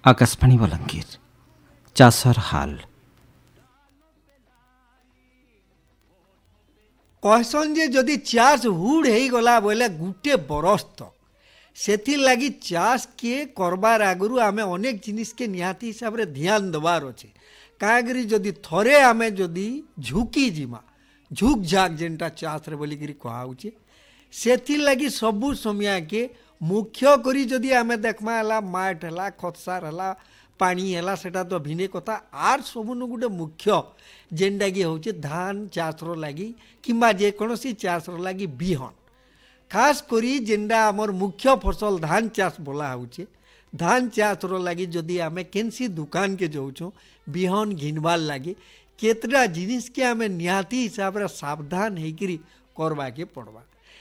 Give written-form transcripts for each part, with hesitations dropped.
आकाशवाणी बलांगीर चाषर हाल कहसन जे जदि चाष हुड़ हो गला बोले गुटे बरस तक से लगी चाष के करबार आगु आम अनेक जिनिस के निहाती हिसाब रे ध्यान देवार अच्छे कहीं जदि थरे आम जदि झुकी जिमा झुक झाक जेनटा चाष रे बोलिकी कहुचे से लगी सबू समय के मुख्य करी जदि आम देखमा है माट है खतसार है पानी है सेटा तो भिने कथा आर सबुन गोटे मुख्य जेनटा कि हूँ धान चाषर लगी किंबा जेकोसी चाषर लगी बिहन खास करी जेनटा आमर मुख्य फसल धान चाष बोला होचे धान चाषर लगी जदि आम केनसी दुकान के जाऊँ बिहन घिनबार लगी केतटा जिनिस के आम निहाती हिसाब रे सावधान होकर करवा के पड़वा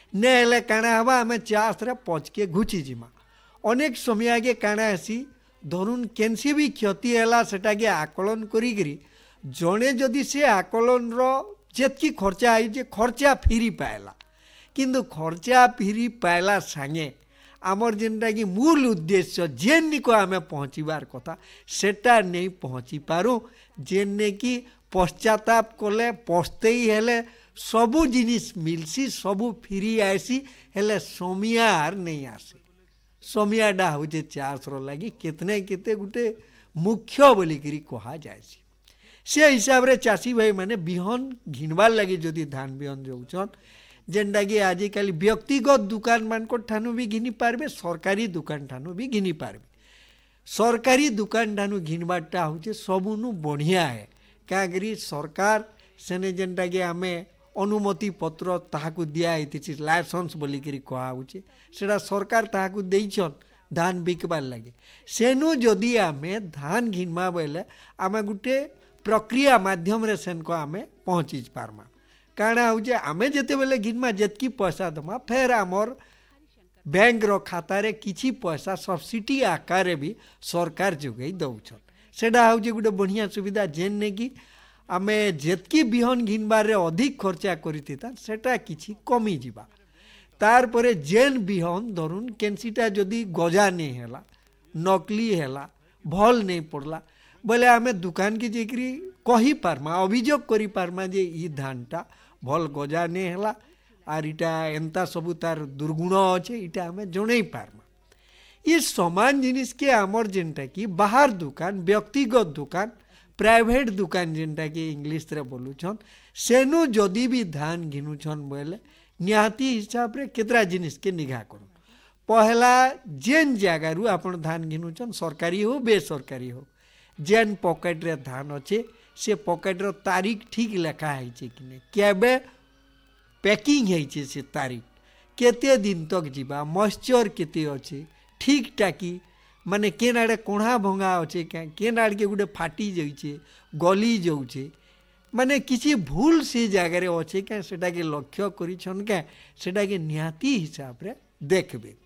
ने काଣା हवा आम चाष रे पचके घुची जिमा अनेक समय आगे काଣା हेसी धरुन केनसी भी क्षति है सेटा के आकलन करी जड़े जदि से आकलन जेतकी खर्चा है खर्चा फिरी पाएला किंतु खर्चा फिरी पाएला संगे आमर जेनटा कि मूल उद्देश्य जेन को आम पहुँचबार कथा सेटा नहीं पहुँची पारू जेने कि पश्चाताप कले पछतई हेले सबू जिनिस मिलसी सबू फिरी आसी हेले समियार नहीं आसी समियाडा हूँ चाषर लगी केतने केते गुटे मुख्य बोलिकी कहा जाए से हिसाब रे चाषी भाई माने बिहन घिनबार लगी जदि धान बिहन जाऊन जेनटा कि आजिकल व्यक्तिगत दुकान मान ठानु भी घिनी पारबे सरकारी दुकान ठानु भी घिनी पारबे सरकारी दुकान ठानु घिनबारटा हूँ सबुनु बढ़िया है क्या सरकार सेने जेनटा कि आमे अनुमति पत्र ताहाकु दिखाई लाइसेंस बोलिकी कहुचे सेटा सरकार ताहाकु देइछन धान बिकबार लगे सेनु जदि आमे धान घिनमा बोले आमे गुटे प्रक्रिया माध्यम रे सेन को आमे पहुँची पारमा काଣା होचे आमे जेते बेले घिनमा जेतकी पैसा दमा फेर आमर बैंक रो खाता रे किछि पैसा सब्सिडी आकार भी सरकार जोगई दउछन सेटा होचे गुटे बढ़िया सुविधा जेन ने कि आमे जेतकी बिहन घिनबार रे अधिक खर्चा करिथिता सेटा किछि कमी जिबा तार परे जेन बिहन धरुन केनसीटा जदि गजा नहीं हैला नकली हैला भल नहीं पड़ला बोले आमे दुकान के जेकरी कही पारमा अभियोग करी पारमा जे ई धानटा भल गजा नहीं हैला आर इटा एंता सबू तार दुर्गुण अच्छे इटा आमे जणई पारमा ये समान जिनिस के आमर जेनटा कि बाहर दुकान व्यक्तिगत दुकान प्राइवेट दुकान जेनटा कि इंग्लिश रे बोलुछन सेनु जदि भी धान घिनुछन बोले निहाती हिसाब रे केतरा जिनिस के निघा करूँ पहला जेन जगारू आपण धान घिनुछन सरकारी हो बेसरकारी हो जेन पॉकेट रे धान अच्छे से पॉकेट रो तारीख ठीक लेखा है कि नहीं केबे पैकिंग है से तारीख केते दिन तक जीवा मॉइस्चर केते अच्छे ठीक टाकी माने केन आड़े कोढ़ा भंगा अच्छे केन आड़ के गोटे फाटी जाइए गली जाऊे माने किसी भूल से जगार अच्छे क्या सेटा के लक्ष्य करिछन क्या सेटा के निहाती हिसाब रे देखबे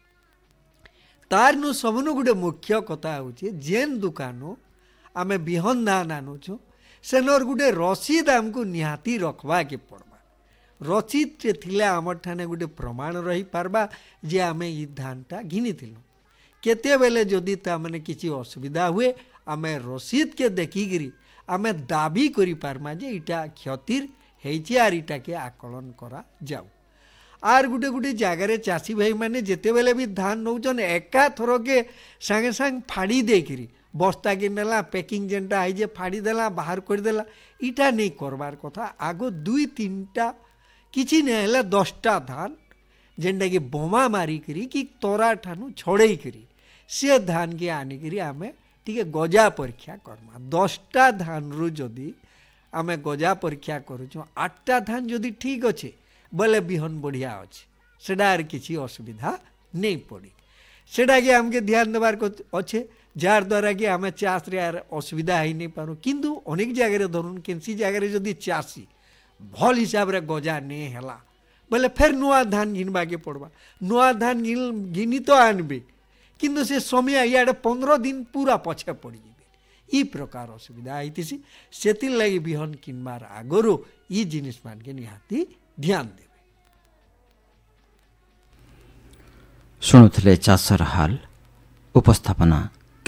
तार नु सबनु गोटे मुख्य कथा होचे जेन दुकानो आमे बिहन धान आनुछु सेनर गोटे रसीद आमको निहाती रखवा के पड़बा रसीद रे थिले आमर ठाने गोटे प्रमाण रही पारबा जे आमे ई धानटा घिनिथिलु केते बेले जदि ता माने किसी असुविधा हुए आमे रसीद के देखिकी आमे दाबी करि पारमा जे इटा क्षतिर हेछि आर इटा के आकलन करा जाऊ आर गुटे गुटे जगार चाषी भाई माने जेते बेले भी धान नौचन एका थर के संगे संग फाड़ी देकरी बस्ता के नेला पैकिंग जेनटा है जे फाड़ी देला बाहर कर देला इटा नहीं करबार कथा आगो दुई तीनटा किछि नहीं हेले 10टा धान जेनटा कि बोमा मारी करी कि तोरा ठानु छोड़ई करी से धान के आनिकी आम टे गजा परीक्षा करमा 10टा धान रु जदि आम गजा परीक्षा करुँ 8टा धान जदि ठीक अच्छे बोले बिहन बढ़िया अच्छे सेटा किसी असुविधा नहीं पड़ी सेटा के आमके ध्यान देवार अच्छे जार द्वारा कि आम चाष रे असुविधा ही नहीं पारू किंतु अनेक जगह धरुन केनसी जगह जदि चाषी भल हिसाब रे गजा नहीं हैला बोले फिर नुआ धान घिनवा के पड़वा नुआ धान घिनी तो आनबे किंतु से समय इे 15 दिन पूरा पछे पड़ी ई प्रकार असुविधा आई से लगी बिहन किनबार आगरो ई जिनिस मान के निहाती ध्यान देवे शुणुथिले चाषर हाल उपस्थापना